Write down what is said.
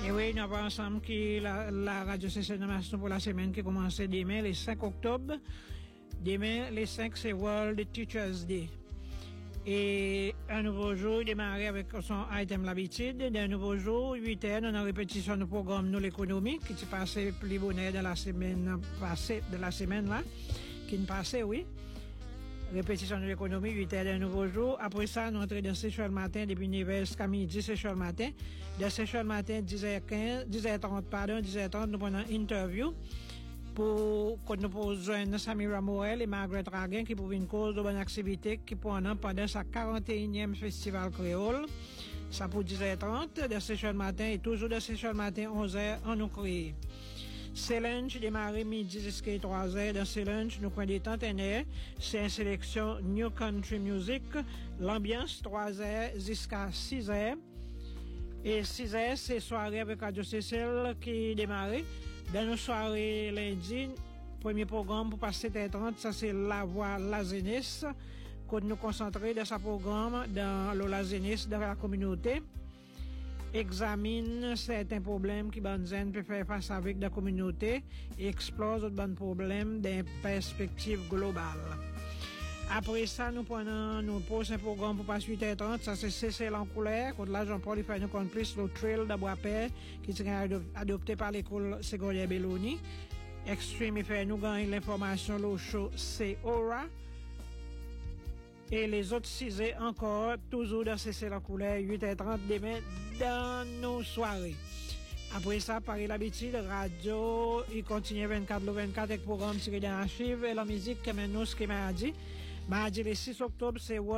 Et oui, nous avons ensemble qui la radio session pour la semaine qui commence demain, le 5 octobre. Demain, le 5, c'est World Teachers Day. Et un nouveau jour, démarrer avec son item l'habitude. D'un nouveau jour, 8 heures, on a répétition du programme Nous l'économie, qui s'est passé plus bonheur de la semaine passée, de la semaine là, qui ne passait, oui. Répétition de l'économie, 8 heures d'un nouveau jour. Après ça, nous entrons dans Session le matin, depuis 9h jusqu'à midi, Session le matin. De Session le matin, 10h30, 10h30, nous prenons une interview pour que nous posions Samira Morel et Margaret Raguin qui pour une cause de bonne activité qui pendant sa 41e festival créole. Ça pour 10h30, de Session le matin et toujours de Session le matin, 11h, on nous crée. C'est lunch démarré midi jusqu'à 3h. Dans ce lunch, nous prenons des tantenaires. C'est une sélection New Country Music. L'ambiance, 3h jusqu'à 6h. Et 6h, c'est soirée avec Radio Cécile qui démarré. Dans nos soirées lundi, premier programme pour passer 7h30, ça c'est La Voix La Zénisse. Qu'on nous concentrer dans ce programme dans le La Zénisse, dans la communauté. Examine certains problèmes qui Banzen peut faire face avec la communauté et explore d'autres bons problèmes d'une perspective globale. Après ça, nous posons un programme pour passer 8h30, ça c'est Cécile en couleur, contre là Jean-Paul il fait nous connaître plus le trail d'Abois-Père qui sera adopté par l'école secondaire Belloni. Extreme il fait nous gagner l'information le show c'est Aura. Et les autres 6h encore, toujours dans Cécile en couleur, 8h30 demain dans nos soirées. Après ça, par l'habitude, radio, il continue 24/24 avec programme tiré dans l'archive et la musique que maintenant, ce qui m'a dit. Mardi le 6 octobre, c'est